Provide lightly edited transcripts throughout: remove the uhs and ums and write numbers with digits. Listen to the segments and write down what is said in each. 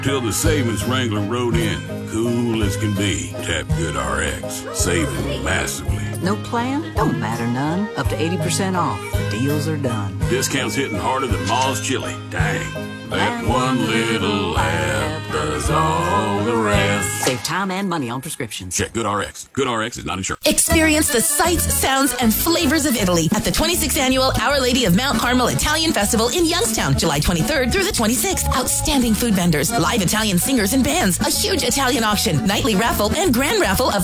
Till the savings Wrangler rode in. Cool as can be. Tap GoodRx. Saving massively. No plan? Don't matter none. Up to 80% off. Deals are done. Discounts hitting harder than Ma's chili. Dang. That one little app does all the rest. Save time and money on prescriptions. Check GoodRx. GoodRx is not insured. Experience the sights, sounds, and flavors of Italy at the 26th Annual Our Lady of Mount Carmel Italian Festival in Youngstown, July 23rd through the 26th. Outstanding food vendors, live Italian singers and bands, a huge Italian auction, nightly raffle, and grand raffle of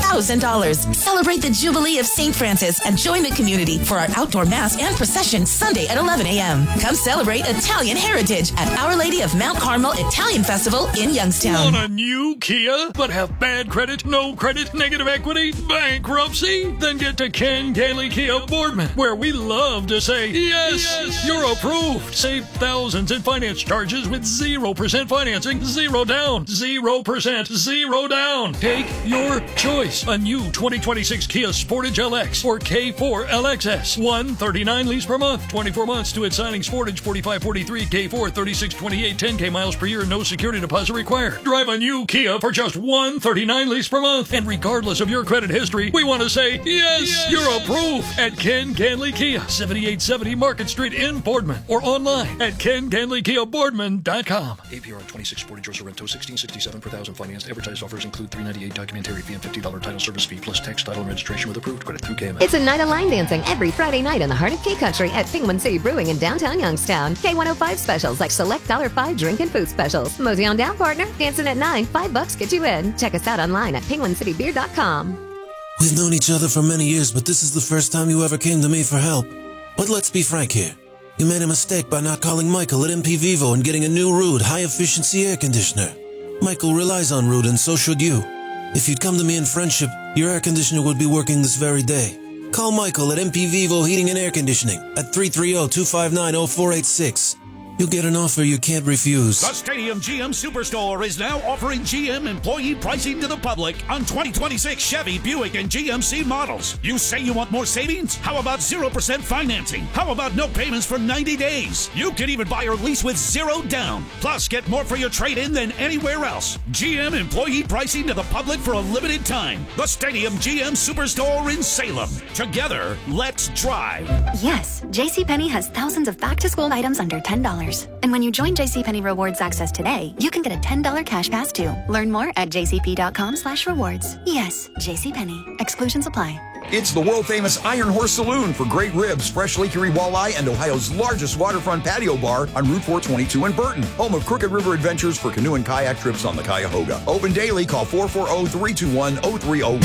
$5,000. Celebrate the Jubilee of St. Francis and join the community for our outdoor mass and procession Sunday at 11 a.m. Come celebrate Italian heritage at Our Lady of Mount Carmel Italian Festival in Youngstown. Want a new Kia, but have bad credit, no credit, negative equity, bankruptcy? Then get to Ken Gailey Kia Boardman, where we love to say, yes, you're approved. Save thousands in finance charges with 0% financing, 0 down, 0%, 0 down. Take your choice. A new 2026 Kia Sportage LX or K4 LXS. 139 lease per month, 24 months to its signing. Sportage 4543, K4 3628, 10K miles per year, no security deposit required. Drive a new Kia for just 139 lease per month. And regardless of your credit history, we want to say, yes, you're approved at Ken Ganley Kia, 7870 Market Street in Boardman, or online at KenGanleyKiaBoardman.com. APR on 26 Sportage or Sorrento, $16.67 per thousand financed. Advertised offers include $398 documentary fee and $50 title service fee plus tax, title, and registration with approved credit through KMS. It's a night of line dancing every Friday night in the heart of K-Country at Penguin City Brewing in downtown Youngstown. K105 specials like select $5 drink and food specials. Mosey on down, partner. Dancing at 9, $5 get you in. Check us out online at penguincitybeer.com. We've known each other for many years, but this is the first time you ever came to me for help. But let's be frank here. You made a mistake by not calling Michael at MP Vivo and getting a new Ruud high-efficiency air conditioner. Michael relies on Ruud, and so should you. If you'd come to me in friendship, your air conditioner would be working this very day. Call Michael at MP Vivo Heating and Air Conditioning at 330-259-0486. You'll get an offer you can't refuse. The Stadium GM Superstore is now offering GM employee pricing to the public on 2026 Chevy, Buick, and GMC models. You say you want more savings? How about 0% financing? How about no payments for 90 days? You can even buy or lease with 0 down. Plus, get more for your trade-in than anywhere else. GM employee pricing to the public for a limited time. The Stadium GM Superstore in Salem. Together, let's drive. Yes, JCPenney has thousands of back-to-school items under $10. And when you join JCPenney Rewards Access today, you can get a $10 cash pass too. Learn more at jcp.com/rewards. Yes, JCPenney. Exclusions apply. It's the world-famous Iron Horse Saloon for great ribs, fresh Lake Erie walleye, and Ohio's largest waterfront patio bar on Route 422 in Burton. Home of Crooked River Adventures for canoe and kayak trips on the Cuyahoga. Open daily. Call 440-321-0301.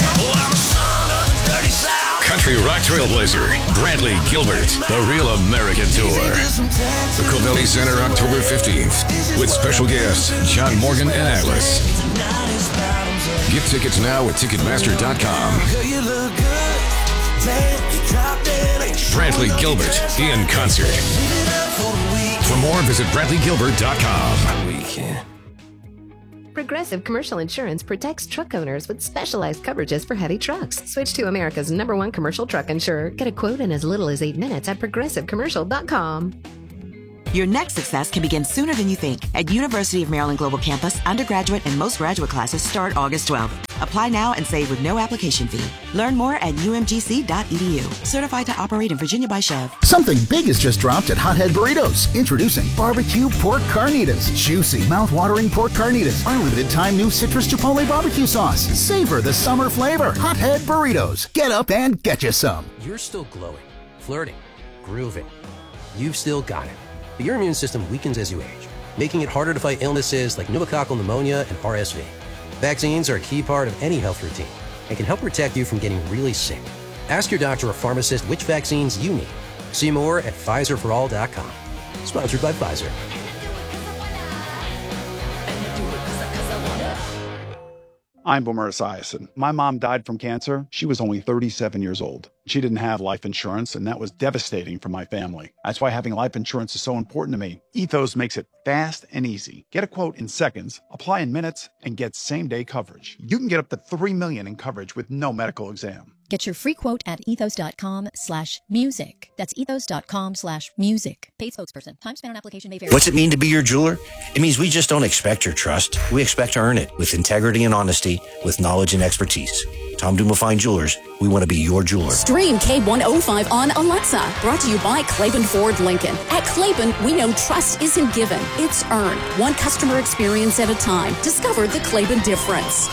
Country rock trailblazer Bradley Gilbert, the Real American Tour. The Covelli Center, October 15th, with special guests John Morgan and Atlas. Get tickets now at Ticketmaster.com. Bradley Gilbert in concert. For more, visit BradleyGilbert.com. Progressive Commercial Insurance protects truck owners with specialized coverages for heavy trucks. Switch to America's #1 commercial truck insurer. Get a quote in as little as 8 minutes at progressivecommercial.com. Your next success can begin sooner than you think. At University of Maryland Global Campus, undergraduate and most graduate classes start August 12th. Apply now and save with no application fee. Learn more at umgc.edu. Certified to operate in Virginia by Chev. Something big has just dropped at Hothead Burritos. Introducing barbecue pork carnitas. Juicy, mouth-watering pork carnitas. Our limited-time new citrus chipotle barbecue sauce. Savor the summer flavor. Hothead Burritos. Get up and get you some. You're still glowing, flirting, grooving. You've still got it. But your immune system weakens as you age, making it harder to fight illnesses like pneumococcal pneumonia and RSV. Vaccines are a key part of any health routine and can help protect you from getting really sick. Ask your doctor or pharmacist which vaccines you need. See more at PfizerForAll.com. Sponsored by Pfizer. I'm Boomer Esiason. My mom died from cancer. She was only 37 years old. She didn't have life insurance, and that was devastating for my family. That's why having life insurance is so important to me. Ethos makes it fast and easy. Get a quote in seconds, apply in minutes, and get same-day coverage. You can get up to $3 million in coverage with no medical exam. Get your free quote at ethos.com/music. That's ethos.com/music. Paid spokesperson. Time spent on application may vary. What's it mean to be your jeweler? It means we just don't expect your trust. We expect to earn it with integrity and honesty, with knowledge and expertise. Tom Duma Fine Jewelers. We want to be your jeweler. Stream K105 on Alexa. Brought to you by Claiborne Ford Lincoln. At Claiborne, we know trust isn't given, it's earned. One customer experience at a time. Discover the Claiborne difference.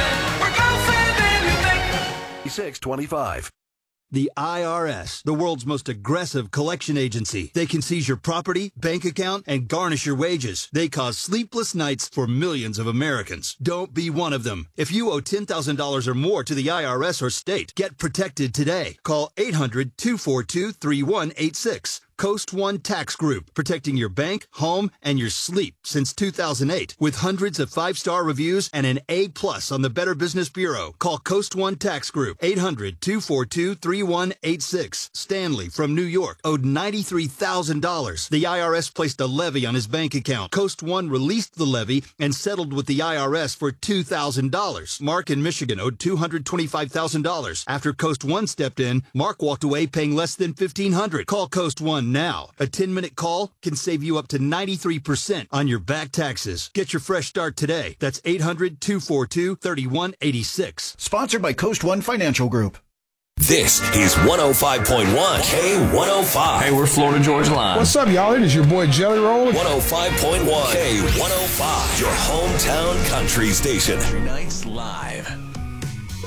625. The IRS, the world's most aggressive collection agency. They can seize your property, bank account, and garnish your wages. They cause sleepless nights for millions of Americans. Don't be one of them. If you owe $10,000 or more to the IRS or state, get protected today. Call 800-242-3186. Coast One Tax Group, protecting your bank, home, and your sleep since 2008. With hundreds of 5-star reviews and an A+ on the Better Business Bureau. Call Coast One Tax Group, 800-242-3186. Stanley from New York owed $93,000. The IRS placed a levy on his bank account. Coast One released the levy and settled with the IRS for $2,000. Mark in Michigan owed $225,000. After Coast One stepped in, Mark walked away paying less than $1,500. Call Coast One now. A 10-minute call can save you up to 93% on your back taxes. Get your fresh start today. That's 800-242-3186. Sponsored by Coast One Financial Group. This is 105.1 K105. Hey, we're Florida Georgia Line. What's up, y'all? It is your boy Jelly Roll. 105.1 K105. Your hometown country station. Nights live.